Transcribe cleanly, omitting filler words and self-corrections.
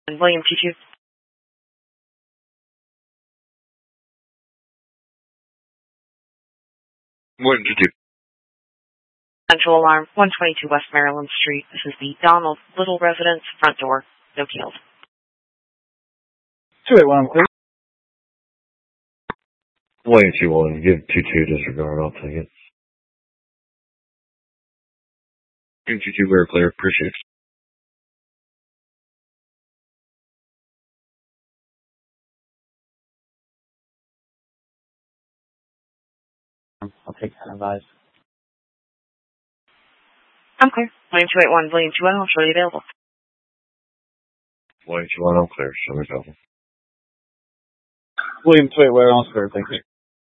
And William T2. What did you do? Central alarm, 122 West Maryland Street. This is the Donald Little residence, front door, no keys. 281, I'm clear. William T1, give 22 disregard, I'll take it. William T2, very clear, appreciate it. I'll take that advice. I'm clear. William 281, William 21, I'll show you available. William T1, I'm clear, show me available. William 281, I'm clear, thank you.